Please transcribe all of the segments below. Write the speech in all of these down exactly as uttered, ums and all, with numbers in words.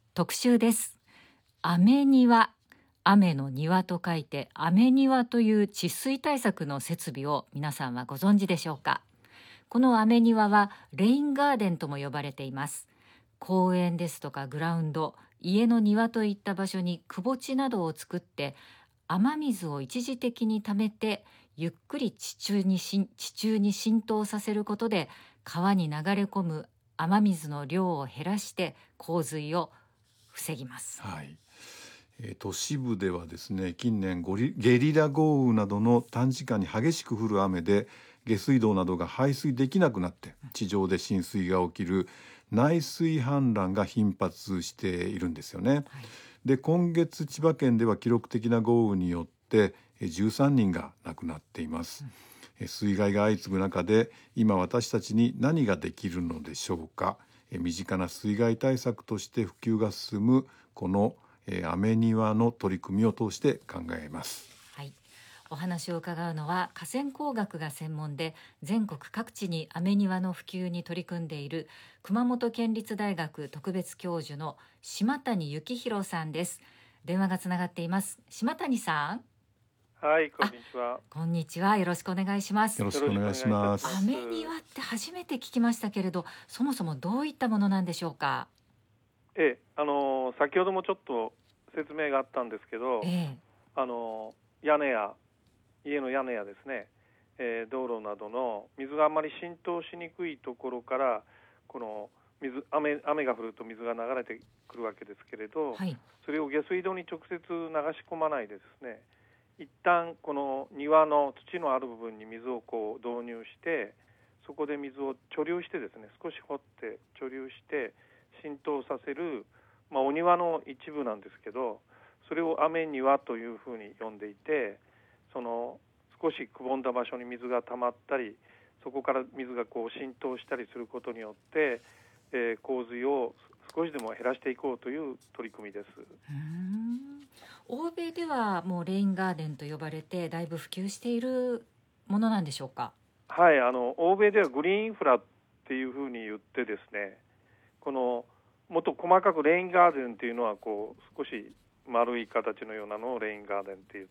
特集です。雨庭、雨の庭と書いて雨庭という治水対策の設備を皆さんはご存知でしょうか。この雨庭はレインガーデンとも呼ばれています。公園ですとかグラウンド、家の庭といった場所に窪地などを作って雨水を一時的に溜めてゆっくり地中にし地中に浸透させることで川に流れ込む雨水の量を減らして洪水を防ぎます。 はい。えー都市部ではですね、近年ゴリゲリラ豪雨などの短時間に激しく降る雨で下水道などが排水できなくなって地上で浸水が起きる内水氾濫が頻発しているんですよね。 はい、 で、今月千葉県では記録的な豪雨によってえーじゅうさんにんが亡くなっています。えー水害が相次ぐ中で今私たちに何ができるのでしょうか。えー身近な水害対策として普及が進むこのえー雨庭の取り組みを通して考えます。 はい、お話を伺うのは河川工学が専門で全国各地に雨庭の普及に取り組んでいる熊本県立大学特別教授の島谷幸宏さんです。電話がつながっています。島谷さん。 はい、こんにちは。 こんにちは。よろしくお願いします。 よろしくお願いします。 雨庭って初めて聞きましたけれど、そもそもどういったものなんでしょうか。 ええ、あのー先ほどもちょっと説明があったんですけど、 ええ、 あのー屋根や家の屋根やですね、えー道路などの水があんまり浸透しにくいところからこの水 雨, 雨が降ると水が流れてくるわけですけれど、 はい、 それを下水道に直接流し込まないでですね、一旦この庭の土のある部分に水をこう導入して、そこで水を貯留してですね、少し掘って貯留して浸透させる、まあ、お庭の一部なんですけど、それを雨庭というふうに呼んでいて、その少しくぼんだ場所に水が溜まったり、そこから水がこう浸透したりすることによって、えー洪水を少しでも減らしていこうという取り組みです。 うーん、欧米ではもうレインガーデンと呼ばれてだいぶ普及しているものなんでしょうか。 はい、あの欧米ではグリーンインフラっていうふうに言ってですね、このもっと細かくレインガーデンっていうのはこう少し丸い形のようなのをレインガーデンって言って、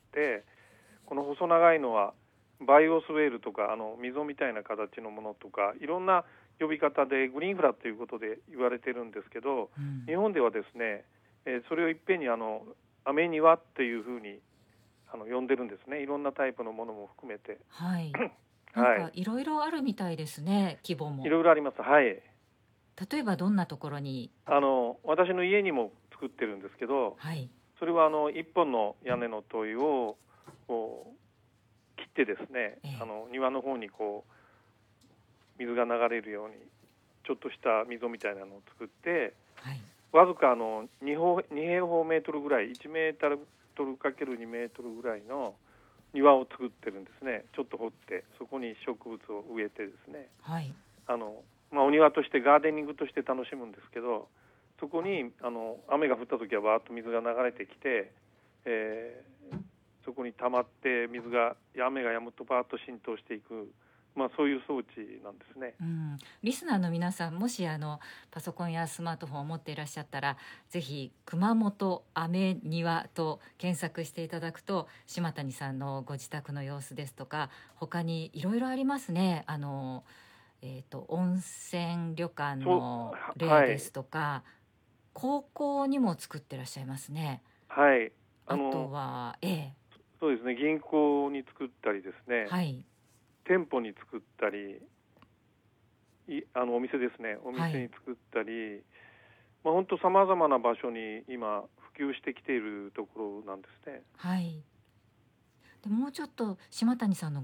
この細長いのはバイオスウェールとかあの溝みたいな形のものとか、いろんな呼び方でグリーンインフラということで言われてるんですけど、 うん、 日本ではですね、えーそれをいっぺんにあの雨庭っていうふうにあの呼んでるんですね。いろんなタイプのものも含めてはい、なんはい、 かいろいろあるみたいですね、規模も。 いろいろあります。はい、 例えばどんなところに。 あの私の家にも作ってるんですけど、 はい、 それはあの一本の屋根の問いをこう切ってですね、 ええ、 あの庭の方にこう水が流れるようにちょっとした溝みたいなのを作って、 はい、 わずかあの 2, 方に平方メートルぐらい、いちメートルかけるにメートルぐらいの庭を作ってるんですね。ちょっと掘ってそこに植物を植えてですね、 はい、 あの、まあ、お庭としてガーデニングとして楽しむんですけど、そこにあの雨が降った時はバーッと水が流れてきて、えーそこに溜まって水が雨が止むとバーッと浸透していく、まあ、そういう装置なんですね。 うん、リスナーの皆さん、もしあのパソコンやスマートフォンを持っていらっしゃったら、ぜひ熊本雨庭と検索していただくと島谷さんのご自宅の様子ですとか、他にいろいろありますね。あの、えーと、温泉旅館のそう例ではいすとか、高校にも作ってらっしゃいますね。 はいああとのは、ええ、 そうですね、銀行に作ったりですね、 はい、 店舗に作ったり、いあのお店ですね、おはい、 店に作ったり、まあ、本当さまざまな場所に今普及してきているところなんですね。 はい。でもうちょっと島谷さんの